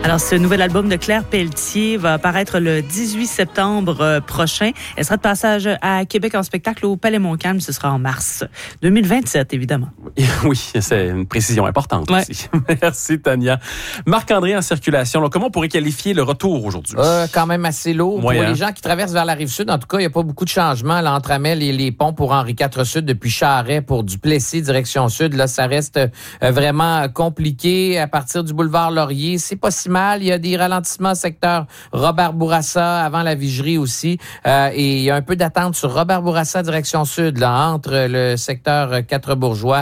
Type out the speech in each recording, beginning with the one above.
Alors, ce nouvel album de Claire Pelletier va apparaître le 18 septembre prochain. Elle sera de passage à Québec en spectacle au Palais Montcalm. Ce sera en mars 2027, évidemment. Oui, c'est une précision importante aussi. Merci, Tania. Marc-André en circulation. Alors, comment on pourrait qualifier le retour aujourd'hui? Quand même assez lourd. Pour les gens qui traversent vers la Rive-Sud, en tout cas, il n'y a pas beaucoup de changements là, entre Amel et les ponts pour Henri IV Sud depuis Charest pour Duplessis, direction Sud. Là, ça reste vraiment compliqué. À partir du boulevard Laurier, c'est pas si mal. Il y a des ralentissements au secteur Robert Bourassa, avant la Vigerie aussi. Et il y a un peu d'attente sur Robert Bourassa, direction Sud, là, entre le secteur Quatre-Bourgeois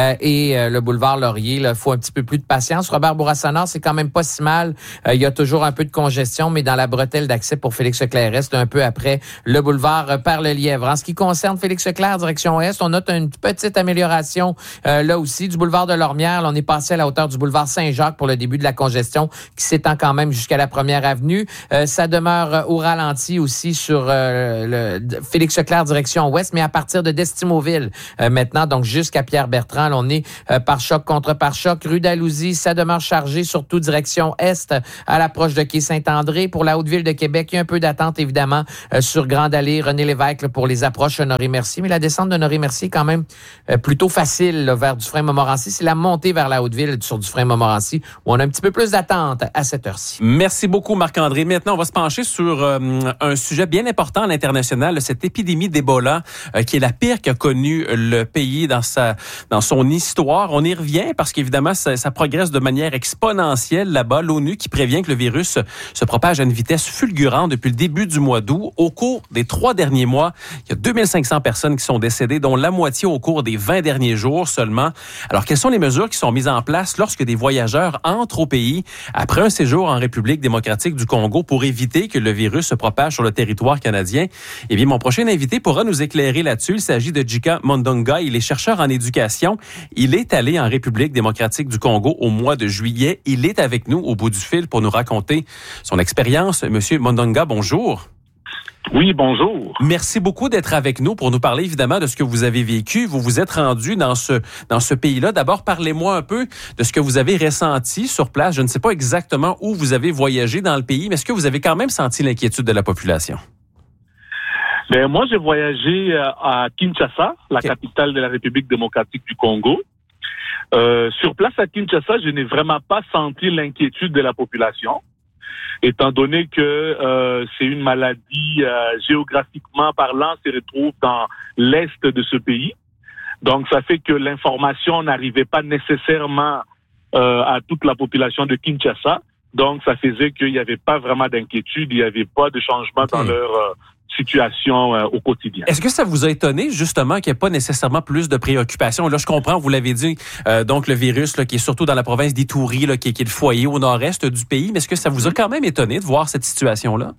et le boulevard Laurier. Il faut un petit peu plus de patience. Robert Bourassa-Nord, c'est quand même pas si mal. Il y a toujours un peu de congestion, mais dans la bretelle d'accès pour Félix-Leclerc-Est, un peu après le boulevard Parle-Lièvre. En ce qui concerne Félix-Leclerc, direction Est, on note une petite amélioration là aussi. Du boulevard de Lormière, là, on est passé à la hauteur du boulevard Saint-Jacques pour le début de la congestion qui s'étend quand même jusqu'à la Première Avenue. Ça demeure au ralenti aussi sur le Félix-Leclerc, direction Ouest, mais à partir de Destimoville maintenant, donc jusqu'à Pierre-Bertrand, là, on est pare-choc contre pare-choc. Rue d'Alousie, ça demeure chargé, surtout direction Est, à l'approche de quai Saint-André. Pour la Haute-Ville de Québec, il y a un peu d'attente, évidemment, sur Grande Allée, René-Lévesque là, pour les approches Honoré-Mercier. Mais la descente d'Honoré-Mercier est quand même plutôt facile là, vers Dufresne-Montmorency. C'est la montée vers la Haute-Ville sur Dufresne-Montmorency où on a un petit peu plus d'attente à cette heure-ci. Merci beaucoup, Marc-André. Maintenant, on va se pencher sur un sujet bien important à l'international, cette épidémie d'Ebola, qui est la pire qu'a connue le pays dans son histoire. On y revient parce qu'évidemment, ça progresse de manière exponentielle là-bas. L'ONU qui prévient que le virus se propage à une vitesse fulgurante depuis le début du mois d'août. Au cours des 3 derniers mois, il y a 2500 personnes qui sont décédées, dont la moitié au cours des 20 derniers jours seulement. Alors, quelles sont les mesures qui sont mises en place lorsque des voyageurs entrent au pays après un séjour en République démocratique du Congo pour éviter que le virus se propage sur le territoire canadien? Eh bien, mon prochain invité pourra nous éclairer là-dessus. Il s'agit de Jika Mondonga. Il est chercheur en éducation. Il est allé en République démocratique du Congo au mois de juillet. Il est avec nous au bout du fil pour nous raconter son expérience. Monsieur Mondonga, bonjour. Oui, bonjour. Merci beaucoup d'être avec nous pour nous parler évidemment de ce que vous avez vécu. Vous vous êtes rendu dans ce pays-là. D'abord, parlez-moi un peu de ce que vous avez ressenti sur place. Je ne sais pas exactement où vous avez voyagé dans le pays, mais est-ce que vous avez quand même senti l'inquiétude de la population? Ben, moi, j'ai voyagé à Kinshasa, la capitale de la République démocratique du Congo. Sur place à Kinshasa, je n'ai vraiment pas senti l'inquiétude de la population, étant donné que c'est une maladie géographiquement parlant, se retrouve dans l'est de ce pays. Donc, ça fait que l'information n'arrivait pas nécessairement à toute la population de Kinshasa. Donc, ça faisait qu'il n'y avait pas vraiment d'inquiétude, il n'y avait pas de changement dans leur situation au quotidien. Est-ce que ça vous a étonné, justement, qu'il n'y ait pas nécessairement plus de préoccupations? Là, je comprends, vous l'avez dit, donc le virus là, qui est surtout dans la province d'Ituri, là, qui est le foyer au nord-est du pays, mais est-ce que ça vous a quand même étonné de voir cette situation-là?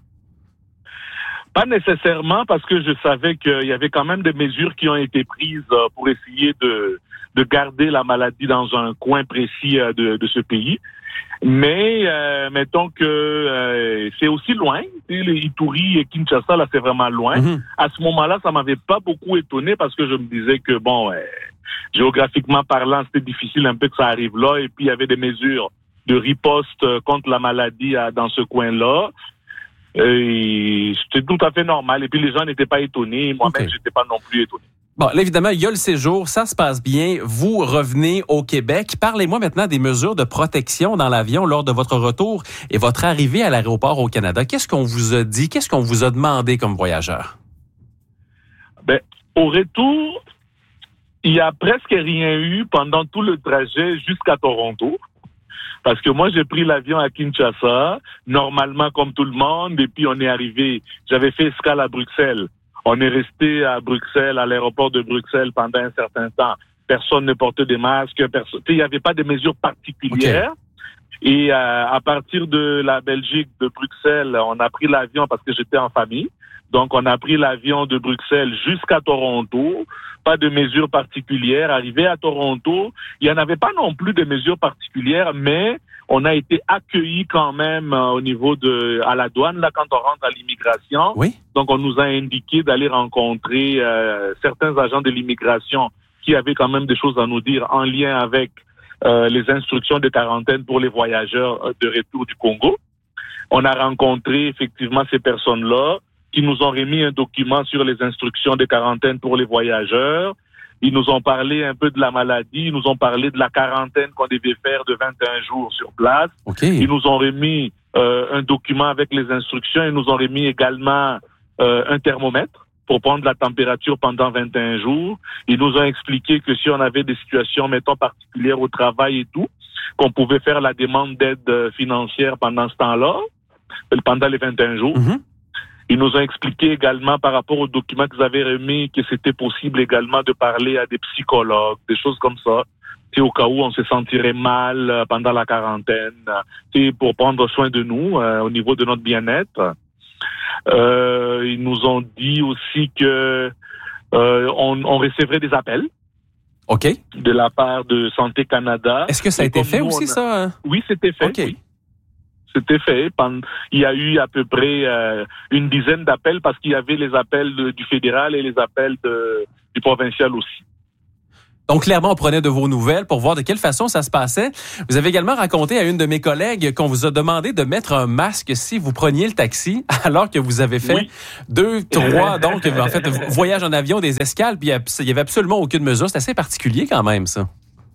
Pas nécessairement, parce que je savais qu'il y avait quand même des mesures qui ont été prises pour essayer de garder la maladie dans un coin précis de ce pays. Mais mettons que c'est aussi loin, les Ituri et Kinshasa, là, c'est vraiment loin. Mm-hmm. À ce moment-là, ça m'avait pas beaucoup étonné parce que je me disais que, géographiquement parlant, c'était difficile un peu que ça arrive là. Et puis, il y avait des mesures de riposte contre la maladie dans ce coin-là. Et c'était tout à fait normal. Et puis, les gens n'étaient pas étonnés. Moi-même, j'étais pas non plus étonné. Bon, là, évidemment, il y a le séjour, ça se passe bien. Vous revenez au Québec. Parlez-moi maintenant des mesures de protection dans l'avion lors de votre retour et votre arrivée à l'aéroport au Canada. Qu'est-ce qu'on vous a dit? Qu'est-ce qu'on vous a demandé comme voyageur? Ben, au retour, il n'y a presque rien eu pendant tout le trajet jusqu'à Toronto. Parce que moi, j'ai pris l'avion à Kinshasa, normalement comme tout le monde, et puis on est arrivé. J'avais fait escale à Bruxelles. On est resté à Bruxelles, à l'aéroport de Bruxelles pendant un certain temps. Personne ne portait des masques. Il n'y avait pas de mesures particulières. Okay. Et à partir de la Belgique, de Bruxelles, on a pris l'avion parce que j'étais en famille. Donc, on a pris l'avion de Bruxelles jusqu'à Toronto. Pas de mesures particulières. Arrivé à Toronto, il n'y en avait pas non plus de mesures particulières, mais on a été accueillis quand même au niveau à la douane, là, quand on rentre à l'immigration. Oui. Donc, on nous a indiqué d'aller rencontrer certains agents de l'immigration qui avaient quand même des choses à nous dire en lien avec les instructions de quarantaine pour les voyageurs de retour du Congo. On a rencontré effectivement ces personnes-là qui nous ont remis un document sur les instructions de quarantaine pour les voyageurs. Ils nous ont parlé un peu de la maladie, ils nous ont parlé de la quarantaine qu'on devait faire de 21 jours sur place. Okay. Ils nous ont remis un document avec les instructions. Ils nous ont remis également un thermomètre pour prendre la température pendant 21 jours. Ils nous ont expliqué que si on avait des situations, mettons, particulières au travail et tout, qu'on pouvait faire la demande d'aide financière pendant ce temps-là, pendant les 21 jours. Mm-hmm. Ils nous ont expliqué également par rapport aux documents qu'ils avaient remis que c'était possible également de parler à des psychologues, des choses comme ça, au cas où on se sentirait mal pendant la quarantaine, pour prendre soin de nous au niveau de notre bien-être. Ils nous ont dit aussi que on recevrait des appels. OK. De la part de Santé Canada. Est-ce que ça a été fait aussi, ça? Oui, c'était fait. OK. Oui. C'était fait. Il y a eu à peu près une dizaine d'appels parce qu'il y avait les appels du fédéral et les appels du provincial aussi. Donc, clairement, on prenait de vos nouvelles pour voir de quelle façon ça se passait. Vous avez également raconté à une de mes collègues qu'on vous a demandé de mettre un masque si vous preniez le taxi, alors que vous avez fait 2, 3, donc, en fait, voyage en avion, des escales, puis il y avait absolument aucune mesure. C'est assez particulier quand même, ça.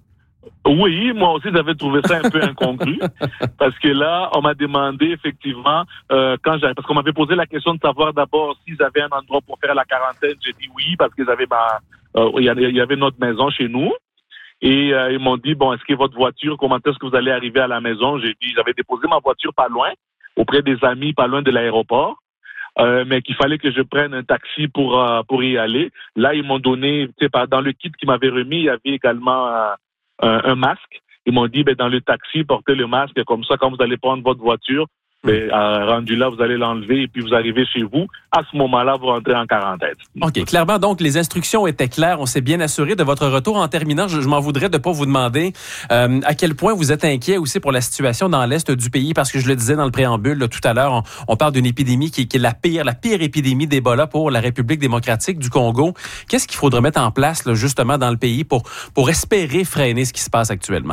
Oui, moi aussi j'avais trouvé ça un peu incongru parce que là on m'a demandé effectivement parce qu'on m'avait posé la question de savoir d'abord si j'avais un endroit pour faire la quarantaine. J'ai dit oui parce que j'avais il y avait notre maison chez nous et ils m'ont dit bon, est-ce que votre voiture, comment est-ce que vous allez arriver à la maison? J'ai dit j'avais déposé ma voiture pas loin auprès des amis, pas loin de l'aéroport. Mais qu'il fallait que je prenne un taxi pour y aller. Là ils m'ont donné, dans le kit qu'ils m'avaient remis, il y avait également un masque. Ils m'ont dit, dans le taxi, portez le masque, comme ça, quand vous allez prendre votre voiture, rendu là, vous allez l'enlever et puis vous arrivez chez vous. À ce moment-là, vous rentrez en quarantaine. OK. Clairement, donc, les instructions étaient claires. On s'est bien assuré de votre retour. En terminant, je m'en voudrais de pas vous demander à quel point vous êtes inquiet aussi pour la situation dans l'Est du pays, parce que je le disais dans le préambule, là, tout à l'heure, on parle d'une épidémie qui est la pire épidémie d'Ebola pour la République démocratique du Congo. Qu'est-ce qu'il faudrait mettre en place, là, justement, dans le pays pour espérer freiner ce qui se passe actuellement?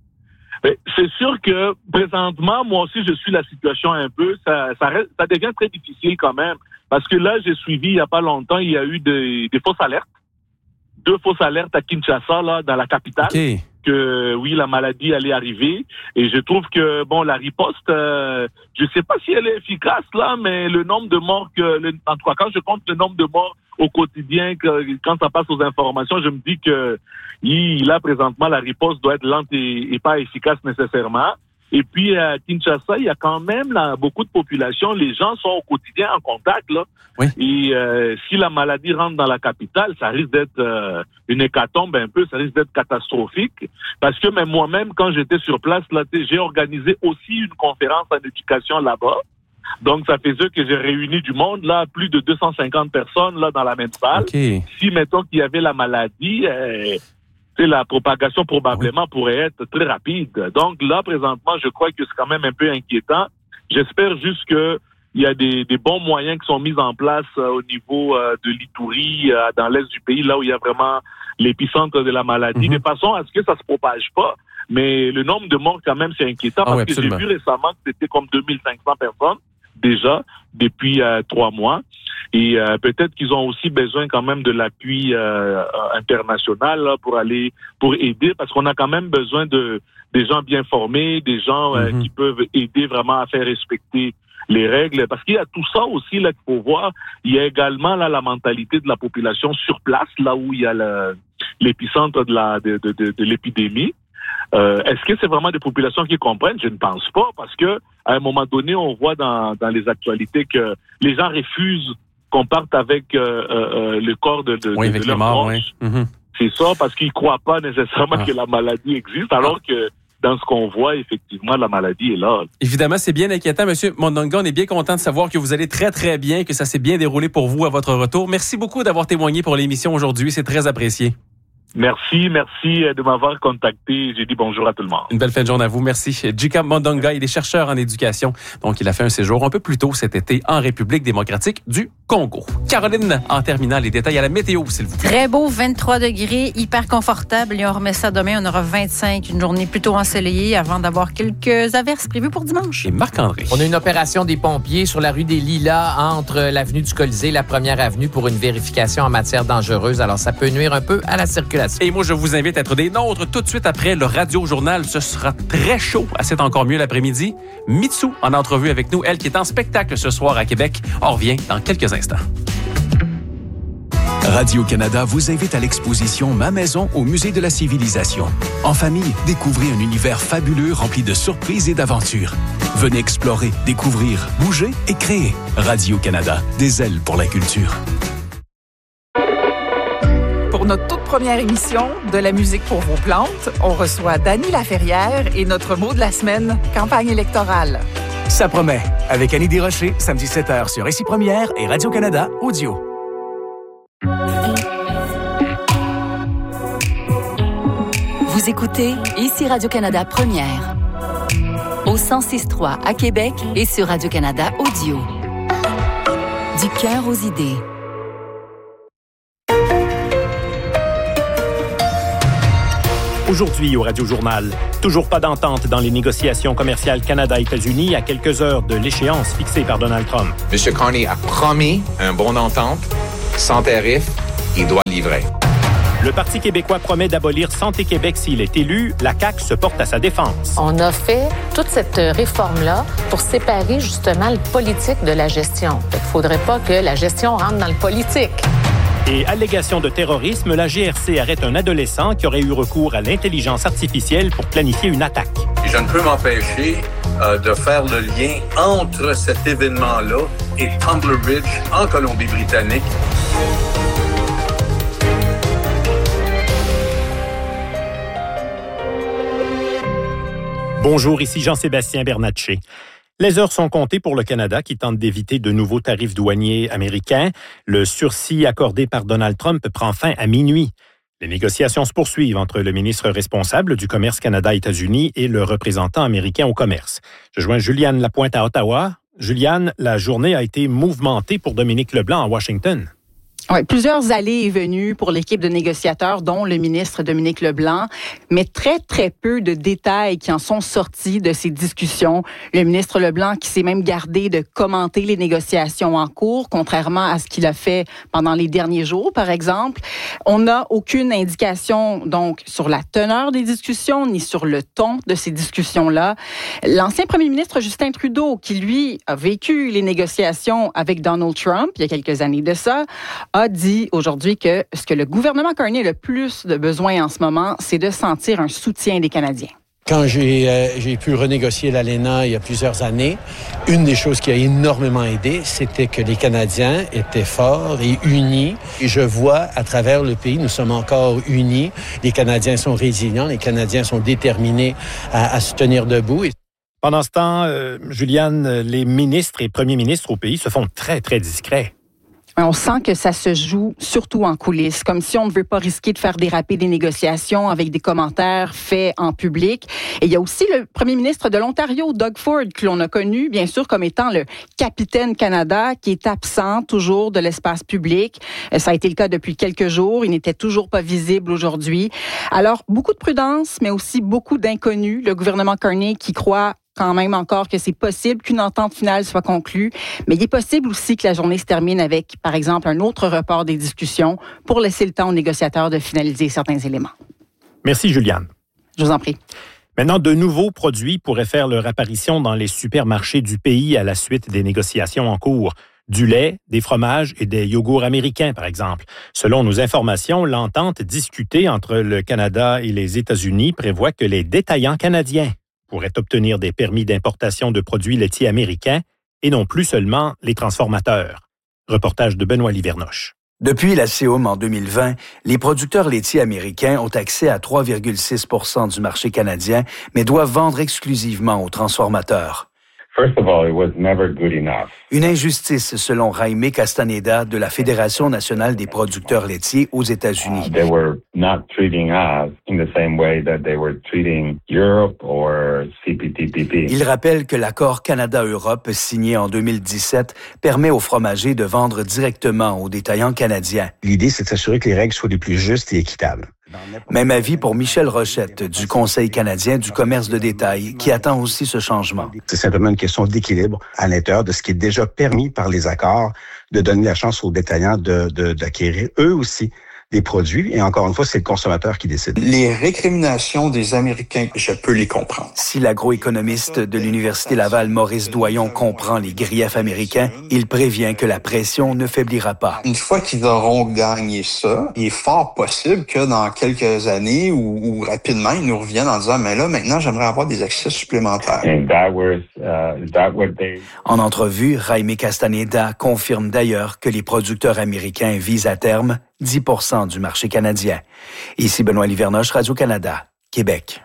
C'est sûr que présentement, moi aussi, je suis la situation un peu. Ça devient très difficile quand même. Parce que là, j'ai suivi il n'y a pas longtemps, il y a eu des fausses alertes. 2 fausses alertes à Kinshasa, là, dans la capitale. Okay. Que oui, la maladie allait arriver. Et je trouve que, la riposte, je sais pas si elle est efficace, là, mais le nombre de morts en tout cas, quand je compte le nombre de morts au quotidien, quand ça passe aux informations, je me dis que là, présentement, la riposte doit être lente et pas efficace nécessairement. Et puis, à Kinshasa, il y a quand même beaucoup de population. Les gens sont au quotidien en contact, là. Oui. Et si la maladie rentre dans la capitale, ça risque d'être une hécatombe un peu, ça risque d'être catastrophique. Parce que même moi-même, quand j'étais sur place, là, j'ai organisé aussi une conférence en éducation là-bas. Donc, ça faisait que j'ai réuni du monde, là, plus de 250 personnes, là, dans la même salle. Okay. Si, mettons qu'il y avait la maladie, la propagation probablement pourrait être très rapide. Donc, là, présentement, je crois que c'est quand même un peu inquiétant. J'espère juste que il y a des bons moyens qui sont mis en place au niveau de l'Ituri, dans l'est du pays, là où il y a vraiment l'épicentre de la maladie, de façon à ce que ça se propage pas. Mais le nombre de morts, quand même, c'est inquiétant parce que j'ai vu récemment que c'était comme 2500 personnes déjà depuis 3 mois. Et peut-être qu'ils ont aussi besoin quand même de l'appui international là, pour aider, parce qu'on a quand même besoin des gens bien formés, des gens qui peuvent aider vraiment à faire respecter les règles, parce qu'il y a tout ça aussi là qu'il faut voir. Il y a également là la mentalité de la population sur place, là où il y a l'épicentre de l'épidémie. Est-ce que c'est vraiment des populations qui comprennent? Je ne pense pas, parce que à un moment donné, on voit dans les actualités que les gens refusent qu'on parte avec le corps de leur proche. Oui. C'est ça, parce qu'ils ne croient pas nécessairement que la maladie existe, alors que dans ce qu'on voit, effectivement, la maladie est là. Évidemment, c'est bien inquiétant. Monsieur Mondonga, on est bien content de savoir que vous allez très, très bien, que ça s'est bien déroulé pour vous à votre retour. Merci beaucoup d'avoir témoigné pour l'émission aujourd'hui. C'est très apprécié. Merci de m'avoir contacté. J'ai dit bonjour à tout le monde. Une belle fin de journée à vous. Merci. Jika Mondonga, il est chercheur en éducation. Donc, il a fait un séjour un peu plus tôt cet été en République démocratique du Congo. Caroline, en terminant, les détails à la météo, s'il vous plaît. Très beau, 23 degrés, hyper confortable. Et on remet ça demain, on aura 25. Une journée plutôt ensoleillée avant d'avoir quelques averses prévues pour dimanche. Et Marc-André. On a une opération des pompiers sur la rue des Lilas entre l'avenue du Colisée et la première avenue pour une vérification en matière dangereuse. Alors, ça peut nuire un peu à la circulation. Et moi, je vous invite à être des nôtres tout de suite après le Radio-Journal. Ce sera très chaud. C'est encore mieux l'après-midi. Mitsu en entrevue avec nous, elle qui est en spectacle ce soir à Québec. On revient dans quelques instants. Radio-Canada vous invite à l'exposition Ma maison au Musée de la Civilisation. En famille, découvrez un univers fabuleux rempli de surprises et d'aventures. Venez explorer, découvrir, bouger et créer. Radio-Canada, des ailes pour la culture. Pour notre toute première émission de la musique pour vos plantes, on reçoit Dany Laferrière et notre mot de la semaine, campagne électorale. Ça promet, avec Annie Desrochers, samedi 7h sur Ici Première et Radio-Canada Audio. Vous écoutez Ici Radio-Canada Première, au 106.3 à Québec et sur Radio-Canada Audio. Du cœur aux idées. Aujourd'hui au Radio-Journal, toujours pas d'entente dans les négociations commerciales Canada-États-Unis à quelques heures de l'échéance fixée par Donald Trump. M. Carney a promis un bon entente, sans tarif, il doit livrer. Le Parti québécois promet d'abolir Santé Québec s'il est élu. La CAQ se porte à sa défense. On a fait toute cette réforme-là pour séparer justement le politique de la gestion. Il ne faudrait pas que la gestion rentre dans le politique. Et allégation de terrorisme, la GRC arrête un adolescent qui aurait eu recours à l'intelligence artificielle pour planifier une attaque. Et je ne peux m'empêcher de faire le lien entre cet événement-là et Tumbler Ridge en Colombie-Britannique. Bonjour, ici Jean-Sébastien Bernatchez. Les heures sont comptées pour le Canada qui tente d'éviter de nouveaux tarifs douaniers américains. Le sursis accordé par Donald Trump prend fin à minuit. Les négociations se poursuivent entre le ministre responsable du commerce Canada-États-Unis et le représentant américain au commerce. Je joins Juliane Lapointe à Ottawa. Juliane, la journée a été mouvementée pour Dominique Leblanc à Washington. Oui, plusieurs allées et venues pour l'équipe de négociateurs, dont le ministre Dominique Leblanc, mais très, très peu de détails qui en sont sortis de ces discussions. Le ministre Leblanc qui s'est même gardé de commenter les négociations en cours, contrairement à ce qu'il a fait pendant les derniers jours, par exemple. On n'a aucune indication, donc, sur la teneur des discussions, ni sur le ton de ces discussions-là. L'ancien premier ministre Justin Trudeau, qui, lui, a vécu les négociations avec Donald Trump, il y a quelques années de ça, a dit aujourd'hui que ce que le gouvernement Carney a le plus de besoin en ce moment, c'est de sentir un soutien des Canadiens. Quand j'ai pu renégocier l'ALENA il y a plusieurs années, une des choses qui a énormément aidé, c'était que les Canadiens étaient forts et unis. Et je vois à travers le pays, nous sommes encore unis. Les Canadiens sont résilients, les Canadiens sont déterminés à se tenir debout. Pendant ce temps, Juliane, les ministres et premiers ministres au pays se font très, très discrets. On sent que ça se joue surtout en coulisses, comme si on ne veut pas risquer de faire déraper des négociations avec des commentaires faits en public. Et il y a aussi le premier ministre de l'Ontario, Doug Ford, que l'on a connu, bien sûr, comme étant le capitaine Canada, qui est absent toujours de l'espace public. Ça a été le cas depuis quelques jours. Il n'était toujours pas visible aujourd'hui. Alors, beaucoup de prudence, mais aussi beaucoup d'inconnus. Le gouvernement Carney qui croit quand même encore que c'est possible qu'une entente finale soit conclue, mais il est possible aussi que la journée se termine avec, par exemple, un autre report des discussions pour laisser le temps aux négociateurs de finaliser certains éléments. Merci, Juliane. Je vous en prie. Maintenant, de nouveaux produits pourraient faire leur apparition dans les supermarchés du pays à la suite des négociations en cours. Du lait, des fromages et des yogourts américains, par exemple. Selon nos informations, l'entente discutée entre le Canada et les États-Unis prévoit que les détaillants canadiens pourraient obtenir des permis d'importation de produits laitiers américains et non plus seulement les transformateurs. Reportage de Benoît Livernoche. Depuis la CEOM en 2020, les producteurs laitiers américains ont accès à 3,6 % du marché canadien, mais doivent vendre exclusivement aux transformateurs. Une injustice, selon Jaime Castaneda de la Fédération nationale des producteurs laitiers aux États-Unis. Il rappelle que l'accord Canada-Europe signé en 2017 permet aux fromagers de vendre directement aux détaillants canadiens. L'idée, c'est de s'assurer que les règles soient les plus justes et équitables. Même avis pour Michel Rochette du Conseil canadien du commerce de détail, qui attend aussi ce changement. C'est simplement une question d'équilibre à l'intérieur de ce qui est déjà permis par les accords, de donner la chance aux détaillants d'acquérir eux aussi des produits. Et encore une fois, c'est le consommateur qui décide. Les récriminations des Américains, je peux les comprendre. Si l'agroéconomiste de l'Université Laval, Maurice Doyon, comprend les griefs américains, il prévient que la pression ne faiblira pas. Une fois qu'ils auront gagné ça, il est fort possible que dans quelques années ou rapidement, ils nous reviennent en disant « Mais là, maintenant, j'aimerais avoir des accès supplémentaires. » En entrevue, Jaime Castaneda confirme d'ailleurs que les producteurs américains visent à terme 10% du marché canadien. Ici Benoît Livernoche, Radio-Canada, Québec.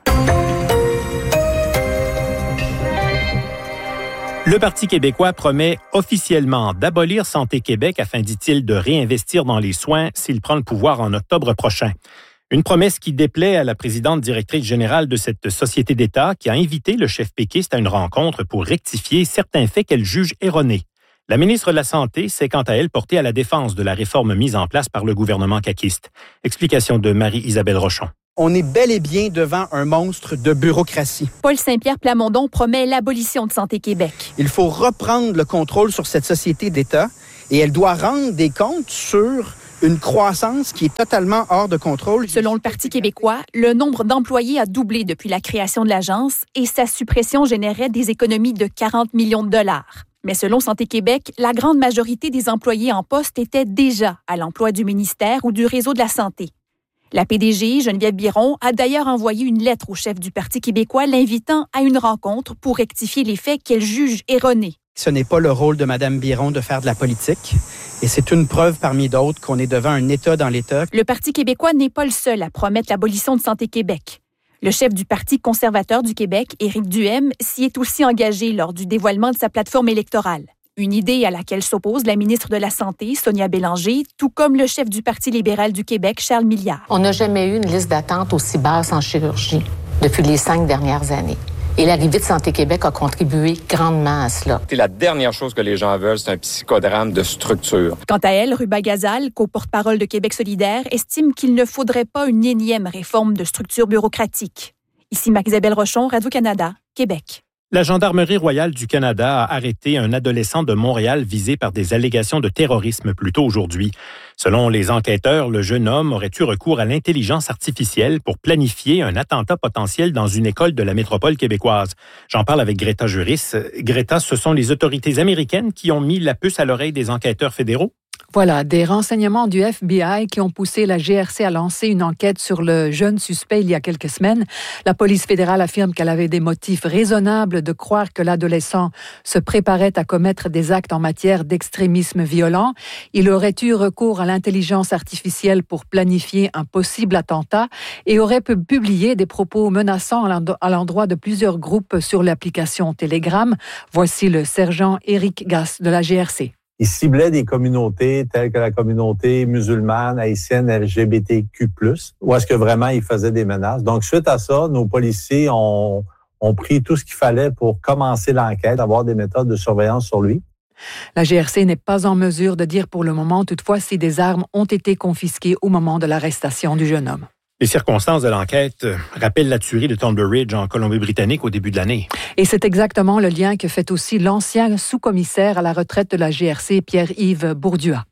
Le Parti québécois promet officiellement d'abolir Santé Québec afin, dit-il, de réinvestir dans les soins s'il prend le pouvoir en octobre prochain. Une promesse qui déplaît à la présidente directrice générale de cette société d'État qui a invité le chef péquiste à une rencontre pour rectifier certains faits qu'elle juge erronés. La ministre de la Santé s'est quant à elle portée à la défense de la réforme mise en place par le gouvernement caquiste. Explication de Marie-Isabelle Rochon. On est bel et bien devant un monstre de bureaucratie. Paul Saint-Pierre Plamondon promet l'abolition de Santé Québec. Il faut reprendre le contrôle sur cette société d'État et elle doit rendre des comptes sur une croissance qui est totalement hors de contrôle. Selon le Parti québécois, le nombre d'employés a doublé depuis la création de l'agence et sa suppression générait des économies de 40 millions de dollars. Mais selon Santé Québec, la grande majorité des employés en poste étaient déjà à l'emploi du ministère ou du réseau de la santé. La PDG, Geneviève Biron, a d'ailleurs envoyé une lettre au chef du Parti québécois l'invitant à une rencontre pour rectifier les faits qu'elle juge erronés. Ce n'est pas le rôle de Mme Biron de faire de la politique. Et c'est une preuve parmi d'autres qu'on est devant un État dans l'État. Le Parti québécois n'est pas le seul à promettre l'abolition de Santé Québec. Le chef du Parti conservateur du Québec, Éric Duhaime, s'y est aussi engagé lors du dévoilement de sa plateforme électorale. Une idée à laquelle s'oppose la ministre de la Santé, Sonia Bélanger, tout comme le chef du Parti libéral du Québec, Charles Milliard. On n'a jamais eu une liste d'attente aussi basse en chirurgie depuis les 5 dernières années. Et l'arrivée de Santé Québec a contribué grandement à cela. C'est la dernière chose que les gens veulent, c'est un psychodrame de structure. Quant à elle, Ruba Gazal, co-porte-parole de Québec solidaire, estime qu'il ne faudrait pas une énième réforme de structure bureaucratique. Ici Marie-Isabelle Rochon, Radio-Canada, Québec. La Gendarmerie royale du Canada a arrêté un adolescent de Montréal visé par des allégations de terrorisme plus tôt aujourd'hui. Selon les enquêteurs, le jeune homme aurait eu recours à l'intelligence artificielle pour planifier un attentat potentiel dans une école de la métropole québécoise. J'en parle avec Greta Juris. Greta, ce sont les autorités américaines qui ont mis la puce à l'oreille des enquêteurs fédéraux? Voilà, des renseignements du FBI qui ont poussé la GRC à lancer une enquête sur le jeune suspect il y a quelques semaines. La police fédérale affirme qu'elle avait des motifs raisonnables de croire que l'adolescent se préparait à commettre des actes en matière d'extrémisme violent. Il aurait eu recours à l'intelligence artificielle pour planifier un possible attentat et aurait publié des propos menaçants à l'endroit de plusieurs groupes sur l'application Telegram. Voici le sergent Éric Gass de la GRC. Il ciblait des communautés telles que la communauté musulmane, haïtienne, LGBTQ+, où est-ce que vraiment il faisait des menaces. Donc, suite à ça, nos policiers ont pris tout ce qu'il fallait pour commencer l'enquête, avoir des méthodes de surveillance sur lui. La GRC n'est pas en mesure de dire pour le moment, toutefois, si des armes ont été confisquées au moment de l'arrestation du jeune homme. Les circonstances de l'enquête rappellent la tuerie de Thunder Ridge en Colombie-Britannique au début de l'année. Et c'est exactement le lien que fait aussi l'ancien sous-commissaire à la retraite de la GRC, Pierre-Yves Bourdua.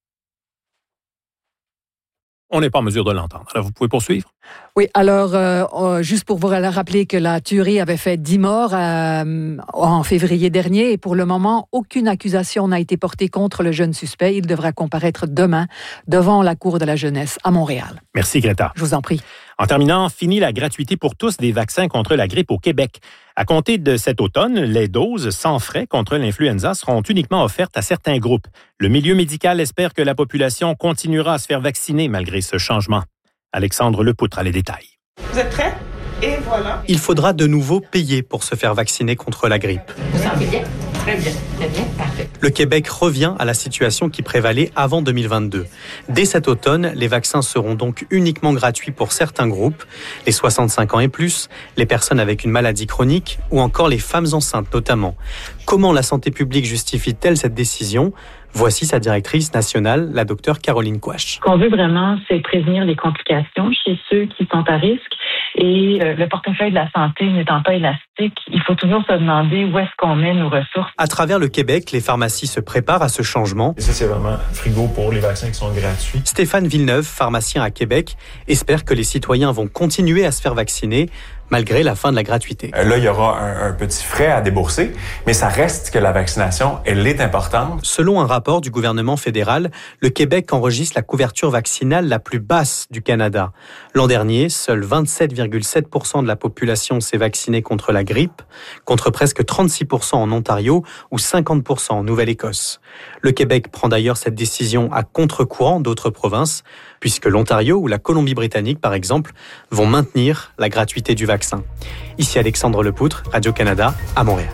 On n'est pas en mesure de l'entendre. Alors, vous pouvez poursuivre? Oui, alors, juste pour vous rappeler que la tuerie avait fait 10 morts en février dernier et pour le moment, aucune accusation n'a été portée contre le jeune suspect. Il devra comparaître demain devant la Cour de la jeunesse à Montréal. Merci, Greta. Je vous en prie. En terminant, fini la gratuité pour tous des vaccins contre la grippe au Québec. À compter de cet automne, les doses sans frais contre l'influenza seront uniquement offertes à certains groupes. Le milieu médical espère que la population continuera à se faire vacciner malgré ce changement. Alexandre Lepoutre a les détails. Vous êtes prêts? Et voilà. Il faudra de nouveau payer pour se faire vacciner contre la grippe. Vous sentez bien? Très bien, parfait. Le Québec revient à la situation qui prévalait avant 2022. Dès cet automne, les vaccins seront donc uniquement gratuits pour certains groupes, les 65 ans et plus, les personnes avec une maladie chronique ou encore les femmes enceintes notamment. Comment la santé publique justifie-t-elle cette décision ? Voici sa directrice nationale, la docteure Caroline Quach. Ce qu'on veut vraiment, c'est prévenir les complications chez ceux qui sont à risque. Et le portefeuille de la santé n'étant pas élastique, il faut toujours se demander où est-ce qu'on met nos ressources. À travers le Québec, les pharmacies se préparent à ce changement. Et ça, c'est vraiment frigo pour les vaccins qui sont gratuits. Stéphane Villeneuve, pharmacien à Québec, espère que les citoyens vont continuer à se faire vacciner malgré la fin de la gratuité. Là, il y aura un petit frais à débourser, mais ça reste que la vaccination, elle est importante. Selon un rapport du gouvernement fédéral, le Québec enregistre la couverture vaccinale la plus basse du Canada. L'an dernier, seuls 27,7% de la population s'est vaccinée contre la grippe, contre presque 36% en Ontario ou 50% en Nouvelle-Écosse. Le Québec prend d'ailleurs cette décision à contre-courant d'autres provinces, puisque l'Ontario ou la Colombie-Britannique, par exemple, vont maintenir la gratuité du vaccin. Ici Alexandre Lepoutre, Radio-Canada, à Montréal.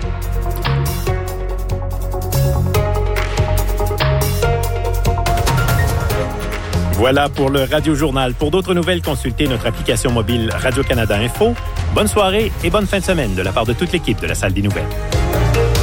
Voilà pour le Radio-Journal. Pour d'autres nouvelles, consultez notre application mobile Radio-Canada Info. Bonne soirée et bonne fin de semaine de la part de toute l'équipe de la Salle des Nouvelles.